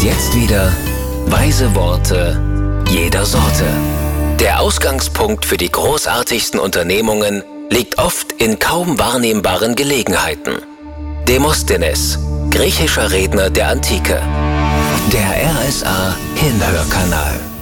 jetzt wieder weise Worte jeder Sorte. Der Ausgangspunkt für die großartigsten Unternehmungen liegt oft in kaum wahrnehmbaren Gelegenheiten. Demosthenes, griechischer Redner der Antike. Der RSA Hinhörkanal.